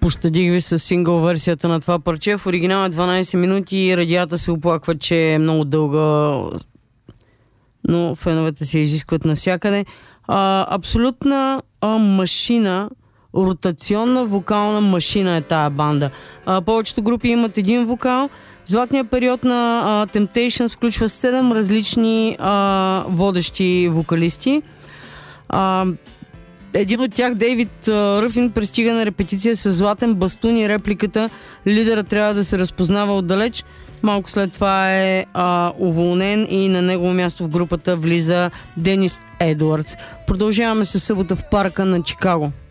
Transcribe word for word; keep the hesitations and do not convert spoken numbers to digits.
Пощадих ви с сингъл версията на това парче. В оригинал е дванайсет минути и радията се оплакват, че е много дълга, но феновете се изискват навсякъде. А, абсолютна а, машина, ротационна вокална машина е тая банда. А, повечето групи имат един вокал. Златният период на а, Temptations включва седем различни а, водещи вокалисти. А, един от тях, Дейвид а, Ръфин, пристига на репетиция с златен бастун и репликата "Лидера трябва да се разпознава отдалеч". Малко след това е а, уволнен и на негово място в групата влиза Денис Едуардс. Продължаваме със събота в парка на Чикаго.